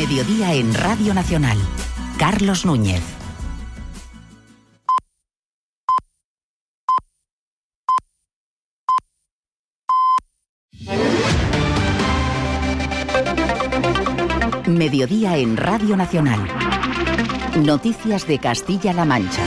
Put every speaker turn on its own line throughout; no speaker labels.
Mediodía en Radio Nacional. Carlos Núñez. Mediodía en Radio Nacional. Noticias de Castilla-La Mancha.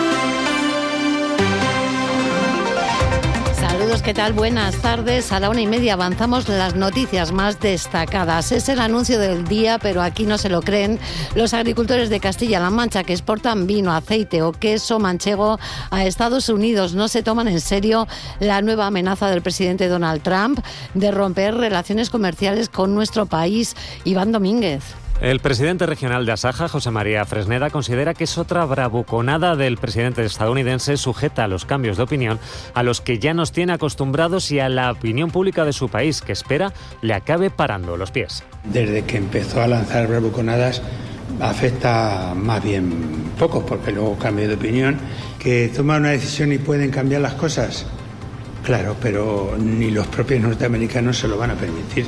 Saludos, ¿qué tal? Buenas tardes. A la 1:30 avanzamos las noticias más destacadas. Es el anuncio del día, pero aquí no se lo creen los agricultores de Castilla-La Mancha que exportan vino, aceite o queso manchego a Estados Unidos. No se toman en serio la nueva amenaza del presidente Donald Trump de romper relaciones comerciales con nuestro país. Iván Domínguez.
El presidente regional de Asaja, José María Fresneda, considera que es otra bravuconada del presidente estadounidense sujeta a los cambios de opinión a los que ya nos tiene acostumbrados y a la opinión pública de su país, que espera le acabe parando los pies.
Desde que empezó a lanzar bravuconadas afecta más bien poco, porque luego cambia de opinión. Que toma una decisión y pueden cambiar las cosas, claro, pero ni los propios norteamericanos se lo van a permitir.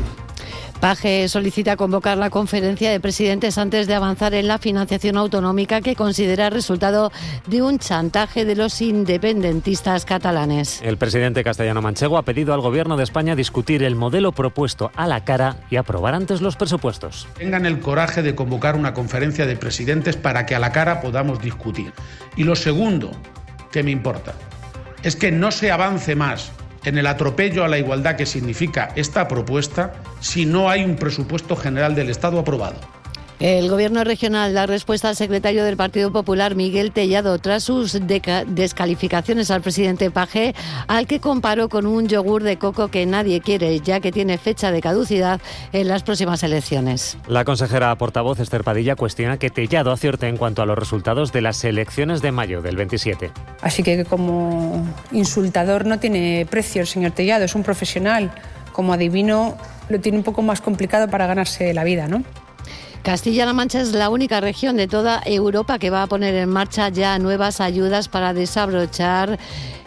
Paje solicita convocar la conferencia de presidentes antes de avanzar en la financiación autonómica que considera resultado de un chantaje de los independentistas catalanes.
El presidente castellano-manchego ha pedido al Gobierno de España discutir el modelo propuesto a la cara y aprobar antes los presupuestos.
Tengan el coraje de convocar una conferencia de presidentes para que a la cara podamos discutir. Y lo segundo que me importa es que no se avance más en el atropello a la igualdad que significa esta propuesta si no hay un presupuesto general del Estado aprobado.
El Gobierno regional da respuesta al secretario del Partido Popular, Miguel Tellado, tras sus descalificaciones al presidente Paje, al que comparó con un yogur de coco que nadie quiere, ya que tiene fecha de caducidad en las próximas elecciones.
La consejera portavoz Esther Padilla cuestiona que Tellado acierte en cuanto a los resultados de las elecciones de mayo del 27.
Así que como insultador no tiene precio el señor Tellado, es un profesional. Como adivino lo tiene un poco más complicado para ganarse la vida, ¿no?
Castilla-La Mancha es la única región de toda Europa que va a poner en marcha ya nuevas ayudas para desabrochar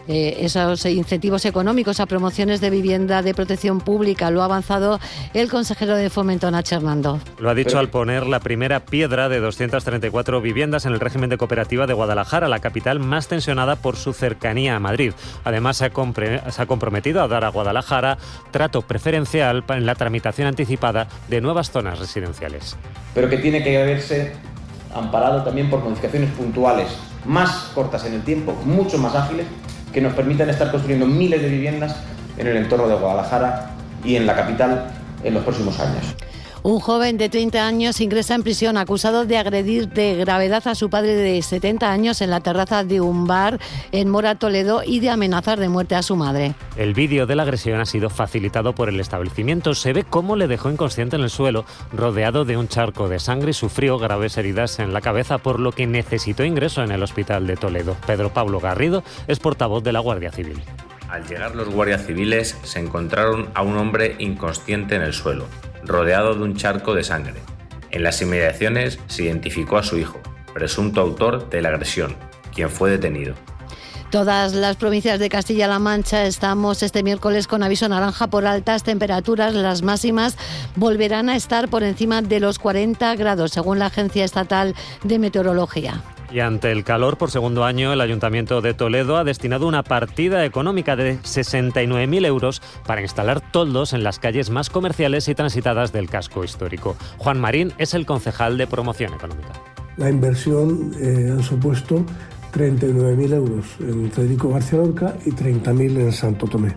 esos incentivos económicos a promociones de vivienda de protección pública. Lo ha avanzado el consejero de Fomento, Nacho Hernando.
Lo ha dicho al poner la primera piedra de 234 viviendas en el régimen de cooperativa de Guadalajara, la capital más tensionada por su cercanía a Madrid. Además, se ha comprometido a dar a Guadalajara trato preferencial en la tramitación anticipada de nuevas zonas residenciales.
Pero que tiene que verse amparado también por modificaciones puntuales, más cortas en el tiempo, mucho más ágiles, que nos permitan estar construyendo miles de viviendas en el entorno de Guadalajara y en la capital en los próximos años.
Un joven de 30 años ingresa en prisión acusado de agredir de gravedad a su padre de 70 años en la terraza de un bar en Mora, Toledo, y de amenazar de muerte a su madre.
El vídeo de la agresión ha sido facilitado por el establecimiento. Se ve cómo le dejó inconsciente en el suelo, rodeado de un charco de sangre, y sufrió graves heridas en la cabeza, por lo que necesitó ingreso en el hospital de Toledo. Pedro Pablo Garrido es portavoz de la Guardia Civil.
Al llegar los guardias civiles se encontraron a un hombre inconsciente en el suelo, rodeado de un charco de sangre. En las inmediaciones se identificó a su hijo, presunto autor de la agresión, quien fue detenido.
Todas las provincias de Castilla-La Mancha estamos este miércoles con aviso naranja por altas temperaturas. Las máximas volverán a estar por encima de los 40 grados, según la Agencia Estatal de Meteorología.
Y ante el calor por segundo año, el Ayuntamiento de Toledo ha destinado una partida económica de 69.000 euros para instalar toldos en las calles más comerciales y transitadas del casco histórico. Juan Marín es el concejal de Promoción Económica.
La inversión ha supuesto 39.000 euros en Federico García Lorca y 30.000 en Santo Tomé.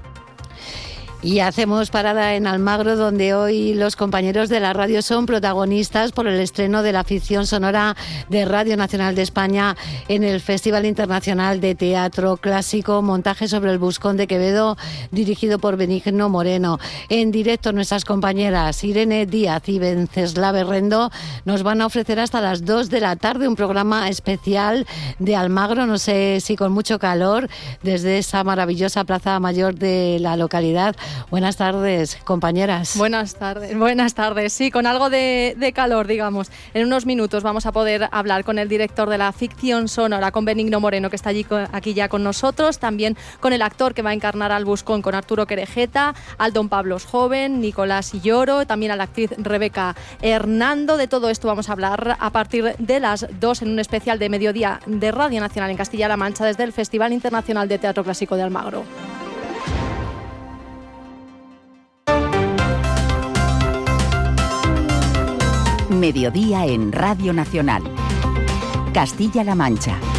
Y hacemos parada en Almagro, donde hoy los compañeros de la radio son protagonistas por el estreno de la ficción sonora de Radio Nacional de España en el Festival Internacional de Teatro Clásico, montaje sobre el Buscón de Quevedo, dirigido por Benigno Moreno. En directo nuestras compañeras Irene Díaz y Venceslava Rendo nos van a ofrecer hasta las 2 de la tarde un programa especial de Almagro, no sé si con mucho calor, desde esa maravillosa Plaza Mayor de la localidad, Buenas tardes, compañeras.
Buenas tardes. Sí, con algo de calor, digamos. En unos minutos vamos a poder hablar con el director de la ficción sonora, con Benigno Moreno, que está aquí ya con nosotros, también con el actor que va a encarnar al Buscón, con Arturo Querejeta, al Don Pablos joven, Nicolás Illoro, también a la actriz Rebeca Hernando. De todo esto vamos a hablar a partir de las 2 en un especial de mediodía de Radio Nacional en Castilla-La Mancha desde el Festival Internacional de Teatro Clásico de Almagro.
Mediodía en Radio Nacional. Castilla-La Mancha.